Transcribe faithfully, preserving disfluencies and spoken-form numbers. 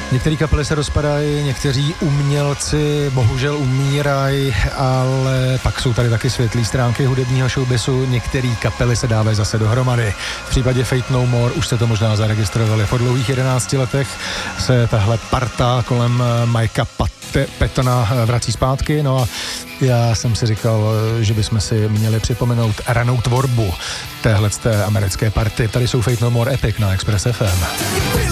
Některé kapely se rozpadají, někteří umělci bohužel umírají, ale pak jsou tady taky světlý stránky hudebního showbizu. Některé kapely se dávají zase dohromady. V případě Fate No More, už jste to možná zaregistrovali, po dlouhých jedenácti letech se tahle parta kolem Mikea Pat- Pattona vrací zpátky. No a já jsem si říkal, že bychom si měli připomenout ranou tvorbu téhleté americké party. Tady jsou Fate No More Epic na Express F M.